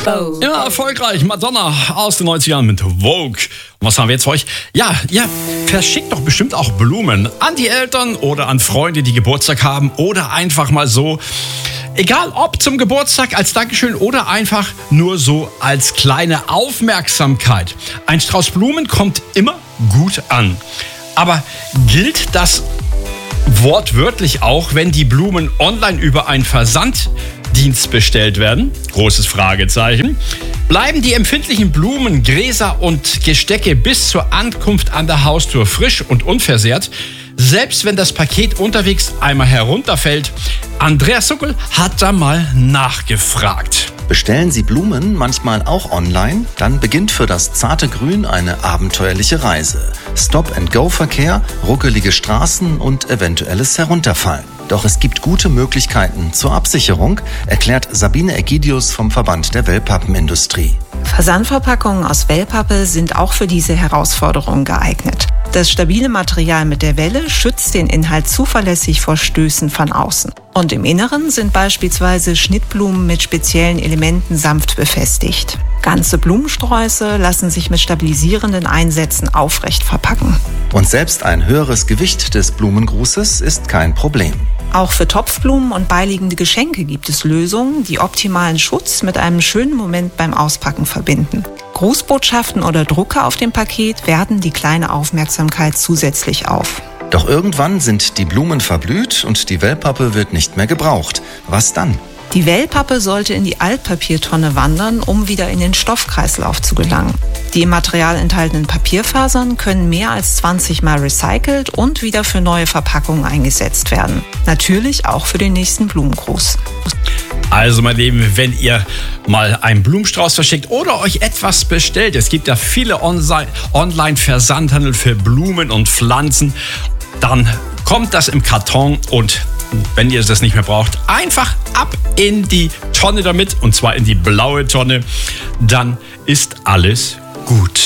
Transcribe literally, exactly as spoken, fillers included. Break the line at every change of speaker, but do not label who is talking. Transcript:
Immer erfolgreich, Madonna aus den neunzigern mit Vogue. Und was haben wir jetzt für euch? Ja, ihr verschickt doch bestimmt auch Blumen an die Eltern oder an Freunde, die Geburtstag haben oder einfach mal so. Egal ob zum Geburtstag als Dankeschön oder einfach nur so als kleine Aufmerksamkeit. Ein Strauß Blumen kommt immer gut an. Aber gilt das wortwörtlich auch, wenn die Blumen online über einen Versanddienst bestellt werden? Großes Fragezeichen. Bleiben die empfindlichen Blumen, Gräser und Gestecke bis zur Ankunft an der Haustür frisch und unversehrt? Selbst wenn das Paket unterwegs einmal herunterfällt? Andreas Suckel hat da mal nachgefragt.
Bestellen Sie Blumen manchmal auch online? Dann beginnt für das zarte Grün eine abenteuerliche Reise. Stop-and-Go-Verkehr, ruckelige Straßen und eventuelles Herunterfallen. Doch es gibt gute Möglichkeiten zur Absicherung, erklärt Sabine Egidius vom Verband der Wellpappenindustrie.
Versandverpackungen aus Wellpappe sind auch für diese Herausforderung geeignet. Das stabile Material mit der Welle schützt den Inhalt zuverlässig vor Stößen von außen. Und im Inneren sind beispielsweise Schnittblumen mit speziellen Elementen sanft befestigt. Ganze Blumensträuße lassen sich mit stabilisierenden Einsätzen aufrecht verpacken.
Und selbst ein höheres Gewicht des Blumengrußes ist kein Problem.
Auch für Topfblumen und beiliegende Geschenke gibt es Lösungen, die optimalen Schutz mit einem schönen Moment beim Auspacken verbinden. Grußbotschaften oder Drucke auf dem Paket werten die kleine Aufmerksamkeit zusätzlich auf.
Doch irgendwann sind die Blumen verblüht und die Wellpappe wird nicht mehr gebraucht. Was dann?
Die Wellpappe sollte in die Altpapiertonne wandern, um wieder in den Stoffkreislauf zu gelangen. Die im Material enthaltenen Papierfasern können mehr als zwanzig Mal recycelt und wieder für neue Verpackungen eingesetzt werden. Natürlich auch für den nächsten Blumengruß.
Also mein Lieben, wenn ihr mal einen Blumenstrauß verschickt oder euch etwas bestellt, es gibt ja viele Online-Versandhandel für Blumen und Pflanzen, dann kommt das im Karton und wenn ihr das nicht mehr braucht, einfach ab in die Tonne damit, und zwar in die blaue Tonne, dann ist alles gut.